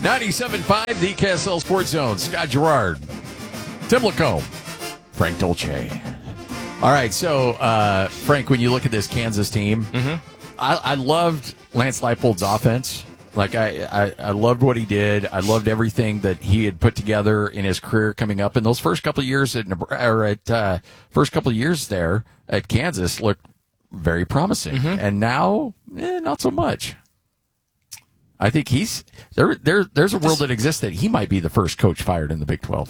97.5, the KSL Sports Zone. Scott Gerard, Tim Lacombe, Frank Dolce. All right, so, Frank, when you look at this Kansas team, I loved Lance Leipold's offense. Like, I loved what he did. I loved everything that he had put together in his career coming up. And those first couple of years there at Kansas looked very promising. And now, not so much. I think there's a world that exists that he might be the first coach fired in the Big 12.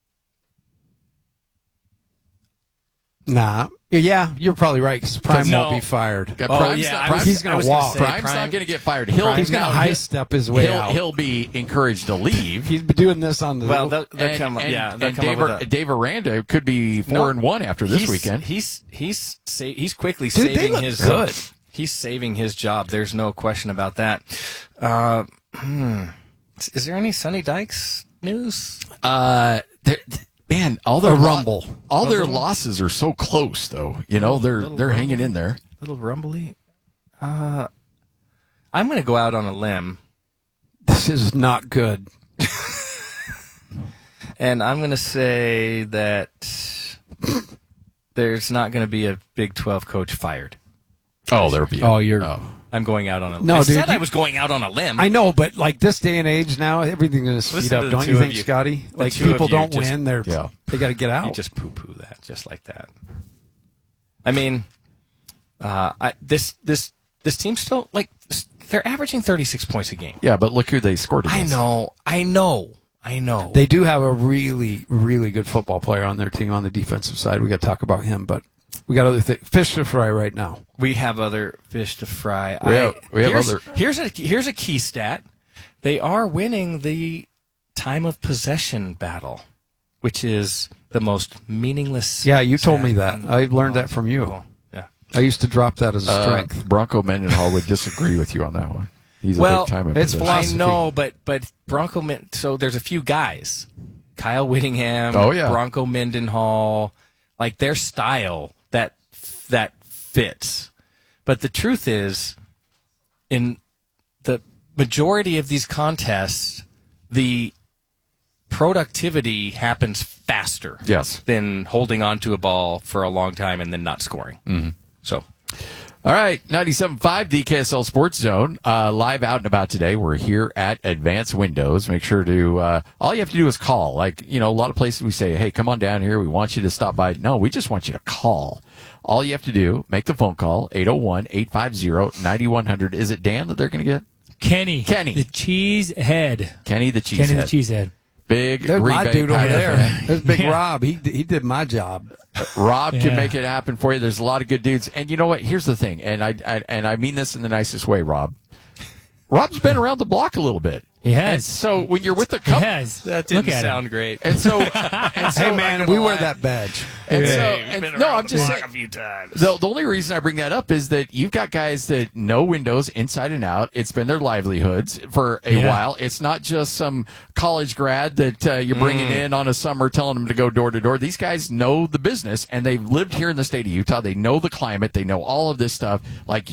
Nah. Yeah, you're probably right, because Prime won't be fired. He's going to walk. Prime's not going to get fired. He's going to high step his way out. He'll be encouraged to leave. He's been doing this on the... Well, Dave Aranda could be 4-1 after this weekend. He's quickly saving his... good. He's saving his job. There's no question about that. Is there any Sonny Dykes news? Man, all their losses are so close, though. You know, they're hanging in there. Little rumbly. I'm going to go out on a limb. This is not good. And I'm going to say that there's not going to be a Big 12 coach fired. Oh, there'll be. I'm going out on a limb. No, I was going out on a limb. I know, but like this day and age now, everything's going to speed up. Don't you think, Scotty? Like people don't win, they got to get out. You just poo-poo that, just like that. I mean, this team still, like, they're averaging 36 points a game. Yeah, but look who they scored against. I know. They do have a really, really good football player on their team on the defensive side. We got to talk about him, but we got other fish to fry right now. We have other fish to fry. Here's a key stat. They are winning the time of possession battle, which is the most meaningless. Yeah, you told me that. I learned that from you. Yeah, I used to drop that as a strength. Bronco Mendenhall would disagree with you on that one. He's a big time of possession. Philosophy. I know, but Bronco. So there's a few guys, Kyle Whittingham, Bronco Mendenhall, like their style that fits. But the truth is, in the majority of these contests, the productivity happens faster than holding on to a ball for a long time and then not scoring. So, all right, 97.5, the KSL Sports Zone, live out and about today. We're here at Advanced Windows. Make sure to, all you have to do is call. Like, you know, a lot of places we say, hey, come on down here. We want you to stop by. No, we just want you to call. All you have to do, make the phone call, 801-850-9100. Is it Dan that they're going to get? Kenny. The Cheesehead. Kenny the Cheesehead. Big There's rebate. my dude over there. Fan. There's Big Rob. He did my job. Rob can make it happen for you. There's a lot of good dudes. And you know what? Here's the thing. And I mean this in the nicest way, Rob. Rob's been around the block a little bit. He has. And so when you're with the couple, that didn't sound great. And so, hey man, we wear that badge. I'm just saying. A few times. The only reason I bring that up is that you've got guys that know Windows inside and out. It's been their livelihoods for a while. It's not just some college grad that you're bringing in on a summer, telling them to go door to door. These guys know the business, and they've lived here in the state of Utah. They know the climate. They know all of this stuff. Like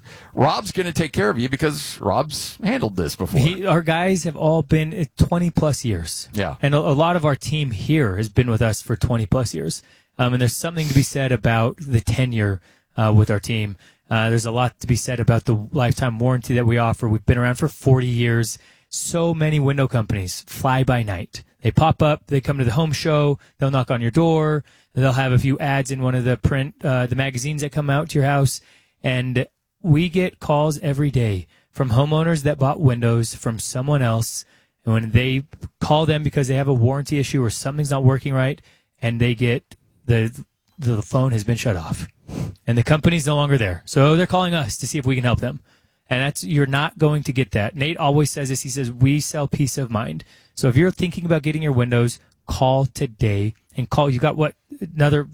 Rob's going to take care of you because Rob's handled this before. Our guys have all been 20 plus years. Yeah. And a lot of our team here has been with us for 20 plus years. And there's something to be said about the tenure with our team. There's a lot to be said about the lifetime warranty that we offer. We've been around for 40 years. So many window companies fly by night. They pop up, they come to the home show, they'll knock on your door, they'll have a few ads in one of the magazines that come out to your house. And we get calls every day from homeowners that bought windows from someone else. And when they call them because they have a warranty issue or something's not working right, and they get the phone has been shut off and the company's no longer there. So they're calling us to see if we can help them. And you're not going to get that. Nate always says this. He says, we sell peace of mind. So if you're thinking about getting your windows, call today and call. You got another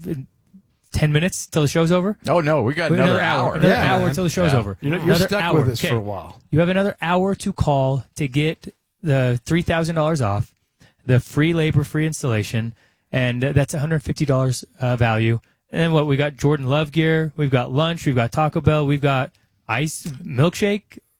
10 minutes till the show's over? Oh, no, we got another hour. Another hour till the show's over. You're stuck with us for a while. You have another hour to call to get the $3,000 off, the free labor, free installation, and that's $150 value. And we got Jordan Love gear, we've got lunch, we've got Taco Bell, we've got ice milkshake,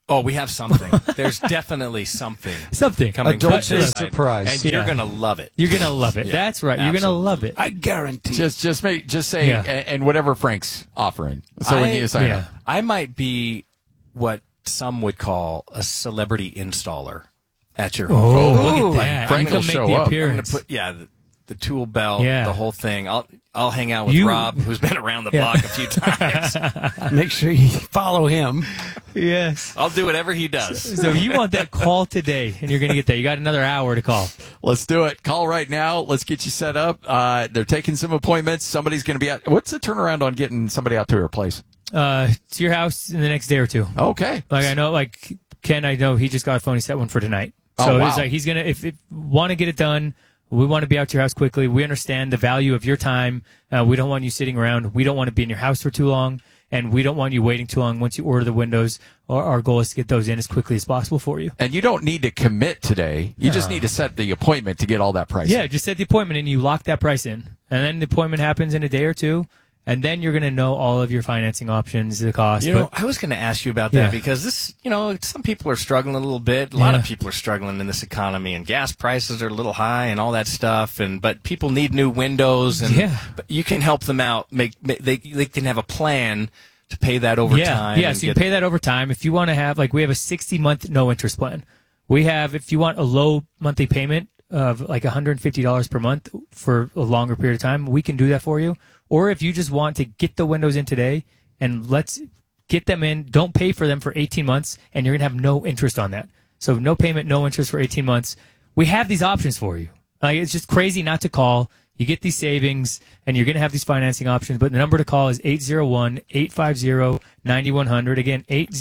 Oh, we have something. There's definitely something coming. A Dolce surprise. And you're going to love it. You're going to love it. Yeah, that's right. Absolutely. You're going to love it. I guarantee. Just say, and whatever Frank's offering. So when you sign up. I might be what some would call a celebrity installer at your home. Oh, look at that. Frank will show up. I'm going to put, the tool belt, the whole thing. I'll hang out with Rob, who's been around the block a few times. Make sure you follow him. Yes. I'll do whatever he does. So you want that call today, and you're going to get that. You got another hour to call. Let's do it. Call right now. Let's get you set up. They're taking some appointments. Somebody's going to be out. What's the turnaround on getting somebody out to your place? To your house in the next day or two. Okay. I know, Ken, I know he just got a phone. He set one for tonight. So it's like he's going to, if want to get it done, we want to be out to your house quickly. We understand the value of your time. We don't want you sitting around. We don't want to be in your house for too long. And we don't want you waiting too long once you order the windows. Our goal is to get those in as quickly as possible for you. And you don't need to commit today. You just need to set the appointment to get all that pricing. Yeah, just set the appointment and you lock that price in. And then the appointment happens in a day or two. And then you're going to know all of your financing options, the cost. I was going to ask you about that because this, some people are struggling a little bit. A lot of people are struggling in this economy, and gas prices are a little high and all that stuff. But people need new windows, and but you can help them out. They can have a plan to pay that over time. Yeah, so you pay that over time. If you want to have, we have a 60-month no-interest plan. We have, if you want a low monthly payment of $150 per month for a longer period of time, we can do that for you. Or if you just want to get the windows in today and let's get them in, don't pay for them for 18 months, and you're going to have no interest on that. So no payment, no interest for 18 months. We have these options for you. It's just crazy not to call. You get these savings, and you're going to have these financing options. But the number to call is 801-850-9100. Again,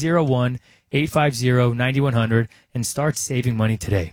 801-850-9100, and start saving money today.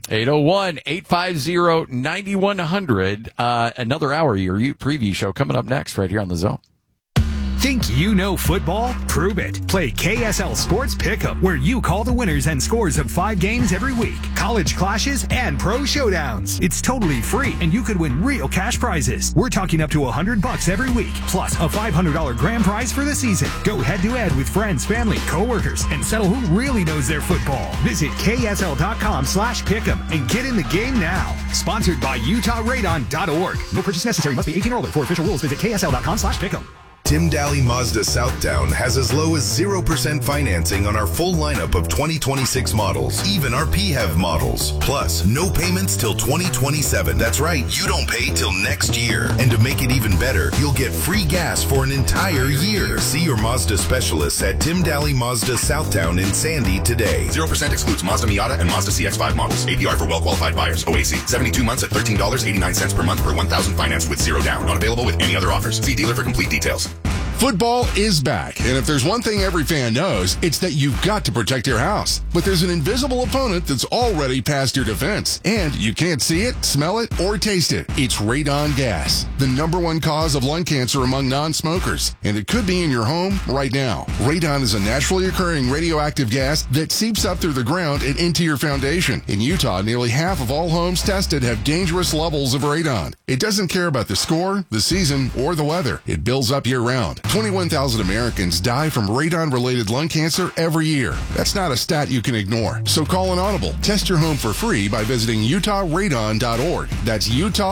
801-850-9100. Another hour of your preview show coming up next right here on The Zone. Think you know football? Prove it. Play KSL Sports Pick'em, where you call the winners and scores of 5 games every week, college clashes, and pro showdowns. It's totally free, and you could win real cash prizes. We're talking up to $100 every week, plus a $500 grand prize for the season. Go head-to-head with friends, family, co-workers, and settle who really knows their football. Visit ksl.com/pick'em and get in the game now. Sponsored by UtahRadon.org. No purchase necessary. Must be 18 or older. For official rules, visit ksl.com/pick'em. Tim Daly Mazda Southtown has as low as 0% financing on our full lineup of 2026 models, even our PHEV models. Plus, no payments till 2027. That's right, you don't pay till next year. And to make it even better, you'll get free gas for an entire year. See your Mazda specialists at Tim Daly Mazda Southtown in Sandy today. 0% excludes Mazda Miata and Mazda CX-5 models. APR for well-qualified buyers. OAC, 72 months at $13.89 per month per 1,000 financed with 0 down. Not available with any other offers. See dealer for complete details. Football is back, and if there's one thing every fan knows, it's that you've got to protect your house. But there's an invisible opponent that's already past your defense, and you can't see it, smell it, or taste it. It's radon gas, the #1 cause of lung cancer among non-smokers, and it could be in your home right now. Radon is a naturally occurring radioactive gas that seeps up through the ground and into your foundation. In Utah, nearly half of all homes tested have dangerous levels of radon. It doesn't care about the score, the season, or the weather. It builds up year-round. 21,000 Americans die from radon-related lung cancer every year. That's not a stat you can ignore. So call an audible. Test your home for free by visiting UtahRadon.org. That's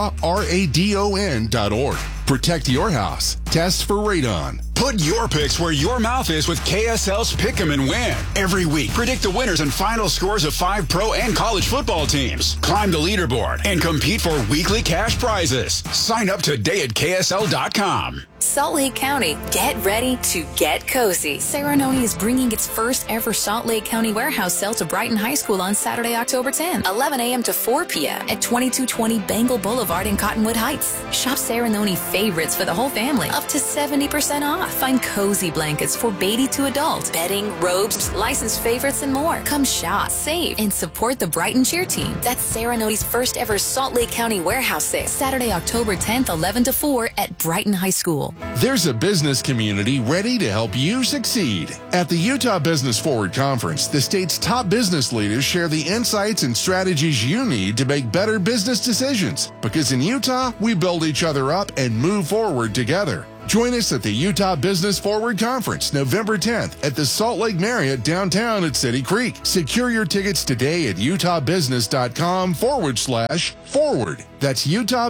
UtahRadon.org. Protect your house. Test for radon. Put your picks where your mouth is with KSL's Pick'em and Win. Every week, predict the winners and final scores of 5 pro and college football teams. Climb the leaderboard and compete for weekly cash prizes. Sign up today at KSL.com. Salt Lake County, get ready to get cozy. Serenoni is bringing its first ever Salt Lake County warehouse sale to Brighton High School on Saturday, October 10, 11 a.m. to 4 p.m. at 2220 Bengal Boulevard in Cottonwood Heights. Shop Serenoni favorites for the whole family, up to 70% off. Find cozy blankets for baby to adult, bedding, robes, licensed favorites, and more. Come shop, save, and support the Brighton cheer team. That's Serenoni's first ever Salt Lake County warehouse sale, Saturday, October 10th, 11 to 4 at Brighton High School. There's a business community ready to help you succeed. At the Utah Business Forward Conference, the state's top business leaders share the insights and strategies you need to make better business decisions. Because in Utah, we build each other up and move forward together. Join us at the Utah Business Forward Conference, November 10th at the Salt Lake Marriott downtown at City Creek. Secure your tickets today at utahbusiness.com/forward. That's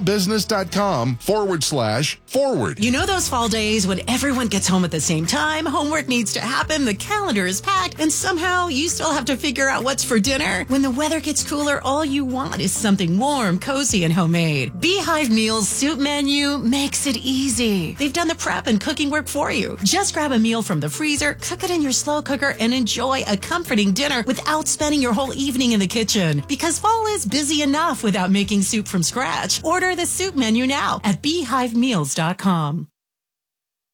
utahbusiness.com/forward. You know those fall days when everyone gets home at the same time, homework needs to happen, the calendar is packed, and somehow you still have to figure out what's for dinner? When the weather gets cooler, all you want is something warm, cozy, and homemade. Beehive Meals soup menu makes it easy. They've done the prep and cooking work for you. Just grab a meal from the freezer, cook it in your slow cooker, and enjoy a comforting dinner without spending your whole evening in the kitchen. Because fall is busy enough without making soup from scratch. Order the soup menu now at beehivemeals.com.